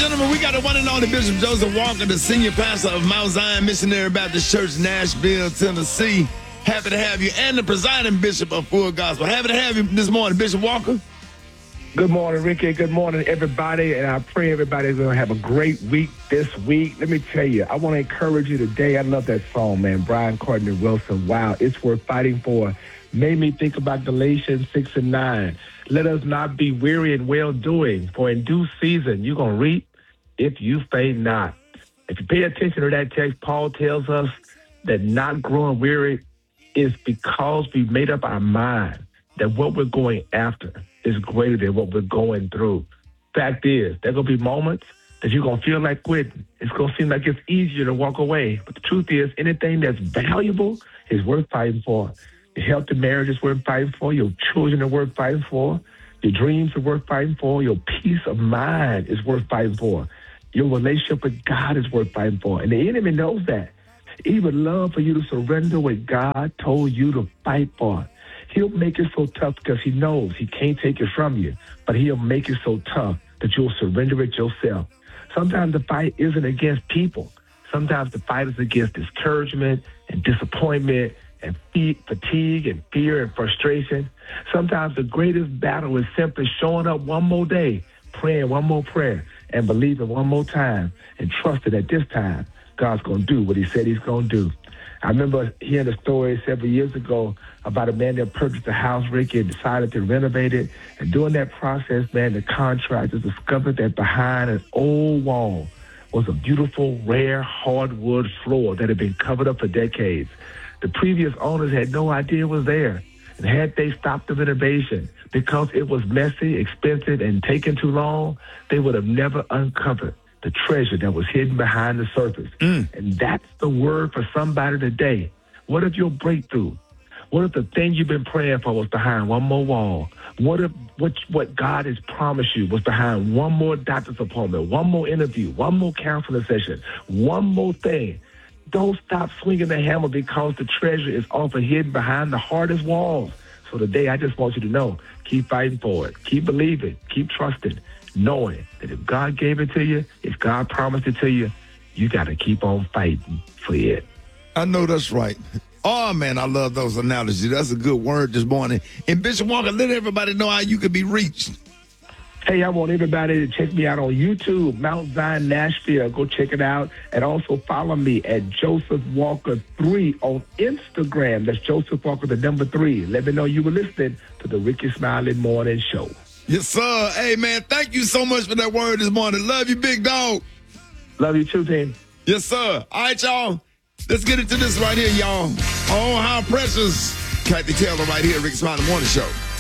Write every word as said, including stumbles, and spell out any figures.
gentlemen, we got the one and only Bishop Joseph Walker, the senior pastor of Mount Zion Missionary Baptist Church, Nashville, Tennessee. Happy to have you, and the presiding bishop of Full Gospel. Happy to have you this morning, Bishop Walker. Good morning, Ricky. Good morning, everybody. And I pray everybody's going to have a great week this week. Let me tell you, I want to encourage you today. I love that song, man. Brian Courtney Wilson. Wow, it's worth fighting for. Made me think about Galatians six and nine. Let us not be weary in well-doing, for in due season you're going to reap if you faint not. If you pay attention to that text, Paul tells us that not growing weary is because we've made up our mind that what we're going after is greater than what we're going through. Fact is, there going to be moments that you're going to feel like quitting. It's going to seem like it's easier to walk away. But the truth is, anything that's valuable is worth fighting for. Your healthy marriage is worth fighting for. Your children are worth fighting for. Your dreams are worth fighting for. Your peace of mind is worth fighting for. Your relationship with God is worth fighting for. And the enemy knows that. He would love for you to surrender what God told you to fight for. He'll make it so tough because he knows he can't take it from you, but he'll make it so tough that you'll surrender it yourself. Sometimes the fight isn't against people. Sometimes the fight is against discouragement and disappointment and fatigue and fear and frustration. Sometimes the greatest battle is simply showing up one more day, praying one more prayer, and believing one more time, and trusting that this time God's going to do what he said he's going to do. I remember hearing a story several years ago about a man that purchased a house, Ricky, and decided to renovate it. And during that process, man, the contractors discovered that behind an old wall was a beautiful, rare hardwood floor that had been covered up for decades. The previous owners had no idea it was there. And had they stopped the renovation because it was messy, expensive, and taking too long, they would have never uncovered the treasure that was hidden behind the surface. Mm. And that's the word for somebody today. What if your breakthrough? What if the thing you've been praying for was behind one more wall? What if what, what God has promised you was behind one more doctor's appointment, one more interview, one more counseling session, one more thing? Don't stop swinging the hammer because the treasure is often hidden behind the hardest walls. So today, I just want you to know, keep fighting for it. Keep believing. Keep trusting. Knowing that if God gave it to you, if God promised it to you, you got to keep on fighting for it. I know that's right. Oh, man, I love those analogies. That's a good word this morning. And Bishop Walker, let everybody know how you can be reached. Hey, I want everybody to check me out on YouTube, Mount Zion Nashville. Go check it out. And also follow me at Joseph Walker three on Instagram. That's Joseph Walker, the number three. Let me know you were listening to the Ricky Smiley Morning Show. Yes, sir. Hey, man, thank you so much for that word this morning. Love you, big dog. Love you too, team. Yes, sir. All right, y'all. Let's get into this right here, y'all. Oh, how precious. Kathy Taylor right here, Ricky Smiley Morning Show.